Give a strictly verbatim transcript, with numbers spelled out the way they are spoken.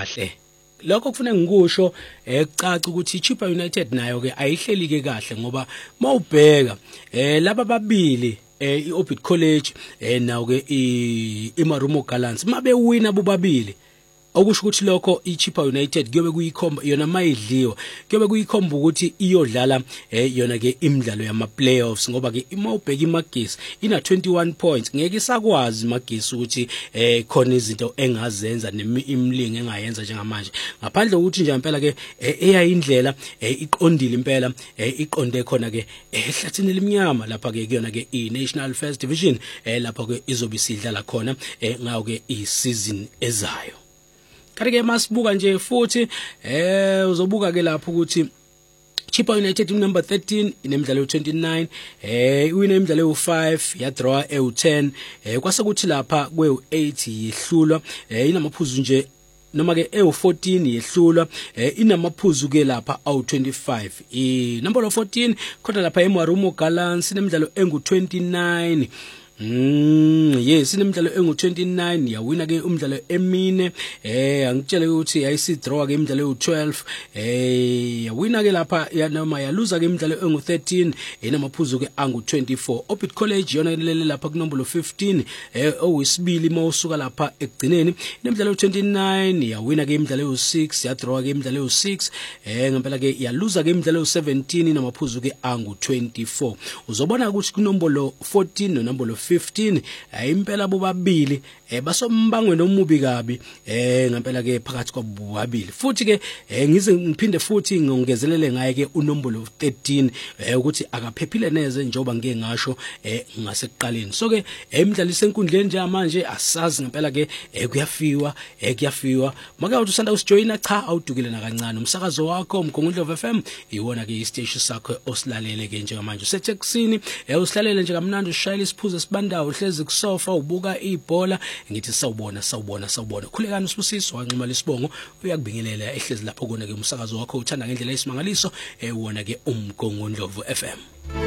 kahle. Lokho kufuna ngikusho ekucaca ukuthi iChippa United nayo ke ayihleli ke kahle ngoba mawubheka eh laba babili eh iOrbit College eh nawo ke iMarumo Gallants mabe wina bobabili okusho ukuthi lokho iChippa United kuyobe kuyikhomba yona mayidliwa kuyobe kuyikhomba ukuthi iyodlala eh yona ke imidlalo yama playoffs ngoba ke imawubheka iMagesi ina twenty-one points ngeke isakwazi iMagesi ukuthi eh khona izinto engazenza nemimlingi engayenza njengamanje ngaphandle ukuthi nje impela ke eyayindlela iqondile impela iqonde khona ke ehlathini elimnyama lapha ke kuyona ke iNational First Division eh lapha ke izobe isidlala khona ngawo ke iseason ezayo. Kanti ke masibuka nje futhi eh uzobuka ke lapho ukuthi Chippa United number thirteen inemidlalo twenty-nine eh iwina imidlalo u-five ya draw e-ten eh kwase kuthi lapha kwe-eight yihlulwa eh inamaphuzu nje noma ke e-fourteen yehlulwa eh inamaphuzu ke lapha awu twenty-five i number fourteen khona lapha eMarumo Gallants inemidlalo engu twenty-nine. Mm yes inemidlalo engu twenty-nine yawina ke umdlalo emine eh angitshele ukuthi ayisi draw ke imidlalo u-twelve eh yawina ke lapha ya noma yaluza ke imidlalo engu thirteen enamaphuzu ke angu twenty-four. Orbit College yona lele lapha kunombolo fifteen eh owesibili mawusuka lapha ekugcineni inemidlalo u-twenty-nine yawina ke imidlalo u-six ya draw ke imidlalo u-six eh ngempela ke yaluza ke imidlalo u-seventeen namaphuzu ke angu twenty-four. Uzobona ukuthi kunombolo fourteen nonombolo fifteen impela bobabili eh basombangwe nomubi kabi eh ngempela ke phakathi kwabobabili futhi ke ngize ngiphinde futhi ngongezelele ngaye ke unombolo thirteen ukuthi akaphephile neze njoba ngeke ngasho eh ngasekuqaleni. So ke imidlalo isenkundleni nje manje asazi ngempela ke kuyafiwa eh kuyafiwa maka uthi usanda usijoyina cha awudukile nakancane umsakazo wakho uMgungundlovu F M iwona ke istation sakho osilalele ke njengamanje useThekwini eh usilalele nje kamnandi ushayela isiphuzo sibandawo uhlezi kusofa ubuka ibhola ngithi sawubona sawubona sawubona khulekani uSibusiso wanquma lesibongo uyakubingelela ehlezi lapho kona ke umsakazo wakho uthanda ngendlela esimangaliso ewona ke uMgungundlovu F M.